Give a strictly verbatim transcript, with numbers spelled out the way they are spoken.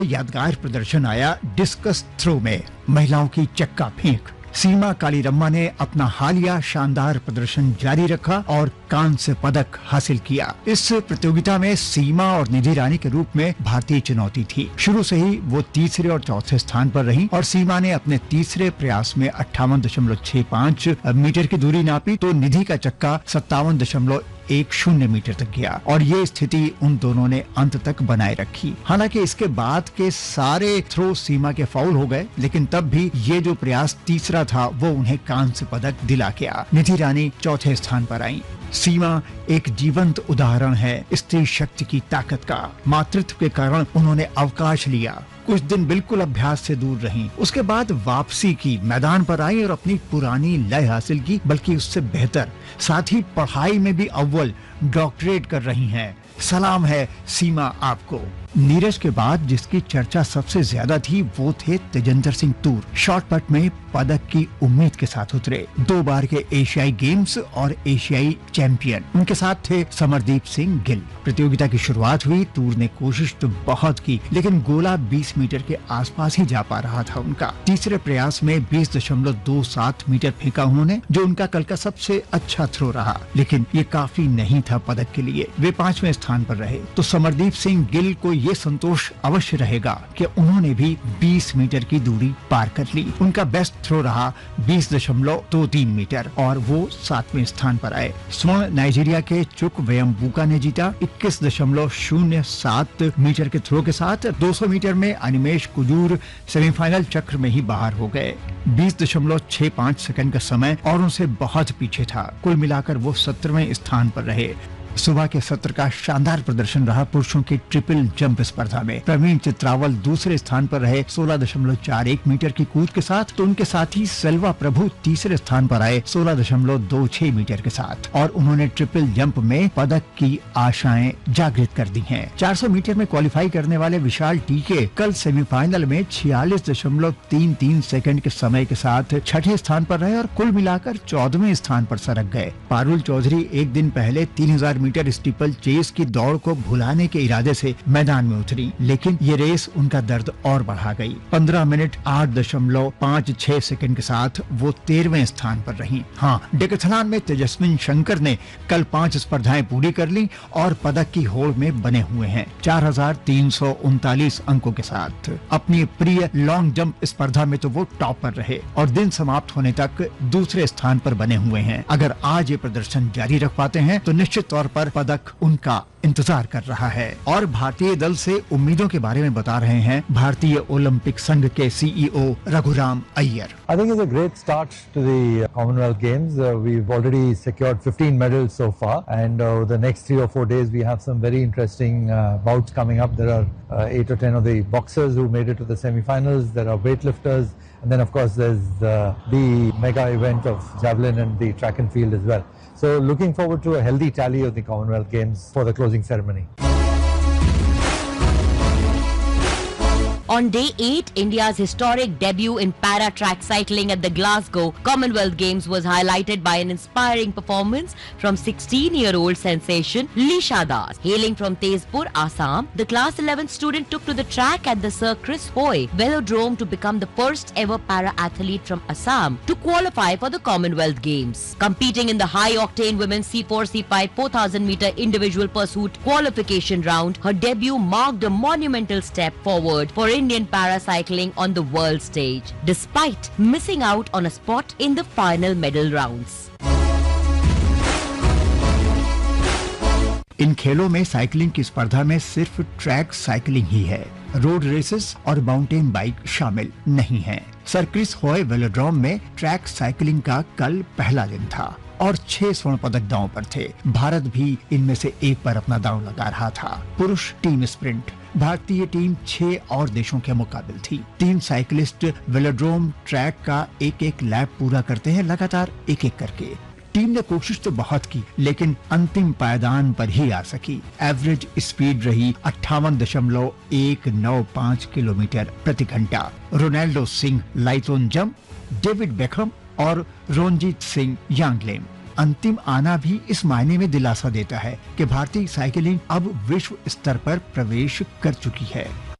यादगार प्रदर्शन आया डिस्कस थ्रो में। महिलाओं की चक्का फेंक, सीमा कालीरम्मा ने अपना हालिया शानदार प्रदर्शन जारी रखा और कांस्य पदक हासिल किया। इस प्रतियोगिता में सीमा और निधि रानी के रूप में भारतीय चुनौती थी। शुरू से ही वो तीसरे और चौथे स्थान पर रहीं और सीमा ने अपने तीसरे प्रयास में अट्ठावन दशमलव छह पाँच मीटर की दूरी नापी तो निधि का चक्का सत्तावन दशमलव एक शून्य मीटर तक गया और ये स्थिति उन दोनों ने अंत तक बनाए रखी। हालांकि इसके बाद के सारे थ्रो सीमा के फाउल हो गए, लेकिन तब भी ये जो प्रयास तीसरा था वो उन्हें कांस्य पदक दिला गया। निधि रानी चौथे स्थान पर आई। सीमा एक जीवंत उदाहरण है स्त्री शक्ति की ताकत का। मातृत्व के कारण उन्होंने अवकाश लिया, कुछ दिन बिल्कुल अभ्यास से दूर रहीं। उसके बाद वापसी की, मैदान पर आई और अपनी पुरानी लय हासिल की, बल्कि उससे बेहतर। साथ ही पढ़ाई में भी अव्वल, डॉक्टरेट कर रही हैं। सलाम है सीमा आपको। नीरज के बाद जिसकी चर्चा सबसे ज्यादा थी वो थे तेजिंदर सिंह तूर। शॉटपट में पदक की उम्मीद के साथ उतरे। दो बार के एशियाई गेम्स और एशियाई चैंपियन। उनके साथ थे समरदीप सिंह गिल। प्रतियोगिता की शुरुआत हुई, तूर ने कोशिश तो बहुत की, लेकिन गोला बीस मीटर के आसपास ही जा पा रहा था उनका। तीसरे प्रयास में बीस दशमलव दो सात मीटर फेंका उन्होंने, जो उनका कल का सबसे अच्छा थ्रो रहा, लेकिन ये काफी नहीं था पदक के लिए। वे पांचवें स्थान पर रहे। तो समरदीप सिंह गिल को ये संतोष अवश्य रहेगा कि उन्होंने भी बीस मीटर की दूरी पार कर ली। उनका बेस्ट थ्रो रहा बीस दशमलव दो तीन मीटर और वो सातवें स्थान पर आए। स्वर्ण नाइजीरिया के चुक वेयम्बुका ने जीता। इक्कीस दशमलव शून्य सात मीटर के थ्रो के साथ दो सौ मीटर में अनिमेश कुजूर सेमीफाइनल चक्र में ही बाहर हो गए। बीस दशमलव छह पाँच सेकंड का समय और उनसे बहुत पीछे था। कुल मिलाकर वो सत्रहवें स्थान पर रहे। सुबह के सत्र का शानदार प्रदर्शन रहा पुरुषों की ट्रिपल जंप स्पर्धा में। प्रवीण चित्रावल दूसरे स्थान पर रहे सोलह दशमलव चार एक मीटर की कूद के साथ, तो उनके साथी सेल्वा प्रभु तीसरे स्थान पर आए सोलह दशमलव दो छह मीटर के साथ और उन्होंने ट्रिपल जंप में पदक की आशाएं जागृत कर दी हैं। चार सौ मीटर में क्वालिफाई करने वाले विशाल टीके कल सेमीफाइनल में छियालीस दशमलव तीन तीन सेकंड के समय के साथ छठे स्थान पर रहे और कुल मिलाकर चौदहवें स्थान पर सरक गए। पारुल चौधरी एक दिन पहले तीन हजार मीटर स्टीपल चेस की दौड़ को भुलाने के इरादे से मैदान में उतरी, लेकिन ये रेस उनका दर्द और बढ़ा गई। पंद्रह मिनट आठ दशमलव पाँच छह सेकंड के साथ वो तेरहवें स्थान पर रहीं। हाँ, डेकाथलॉन में तेजस्विन शंकर ने कल पांच स्पर्धाएं पूरी कर ली और पदक की होड़ में बने हुए हैं चार हजार तीन सौ उनतालीस अंकों के साथ। अपनी प्रिय लॉन्ग जंप स्पर्धा में तो वो टॉप पर रहे और दिन समाप्त होने तक दूसरे स्थान पर बने हुए हैं। अगर आज ये प्रदर्शन जारी रख पाते हैं तो निश्चित तौर पर पदक उनका इंतजार कर रहा है। और भारतीय दल से उम्मीदों के बारे में बता रहे हैं भारतीय ओलंपिक संघ के CEO Raghuram Iyer. I think it's a great start to the Commonwealth Games. Uh, we've already secured fifteen medals so far, and uh, the next three or four days we have some very interesting uh, bouts coming up. There are uh, eight or ten of the boxers who made it to the semi-finals. There are weightlifters, and then of course there's uh, the mega event of javelin and the track and field as well. So looking forward to a healthy tally of the Commonwealth Games for the closing ceremony. On day eight, India's historic debut in para-track cycling at the Glasgow Commonwealth Games was highlighted by an inspiring performance from sixteen-year-old sensation Lisha Das. Hailing from Tezpur, Assam, the class eleven student took to the track at the Sir Chris Hoy Velodrome to become the first ever para-athlete from Assam to qualify for the Commonwealth Games. Competing in the high-octane women's C four C five four thousand meter individual pursuit qualification round, her debut marked a monumental step forward for Indian paracycling on the world stage, despite missing out on a spot in the final medal rounds. इन खेलों में cycling की स्पर्धा में सिर्फ track cycling ही है। Road races और mountain bike शामिल नहीं हैं। सर क्रिस हॉय वेलोड्रोम में ट्रैक साइकिलिंग का कल पहला दिन था और छह स्वर्ण पदक दांव पर थे। भारत भी इनमें से एक पर अपना दांव लगा रहा था। पुरुष टीम स्प्रिंट, भारतीय टीम छह और देशों के मुकाबिल थी। तीन साइकिलिस्ट वेलोड्रोम ट्रैक का एक एक लैप पूरा करते हैं, लगातार एक एक करके। टीम ने कोशिश तो बहुत की, लेकिन अंतिम पायदान पर ही आ सकी। एवरेज स्पीड रही अट्ठावन दशमलव एक नौ पाँच किलोमीटर प्रति घंटा। Ronaldo Singh लाइटोन jump, David Beckham और रोनजीत सिंह यांगलेम। अंतिम आना भी इस मायने में दिलासा देता है कि भारतीय साइकिलिंग अब विश्व स्तर पर प्रवेश कर चुकी है।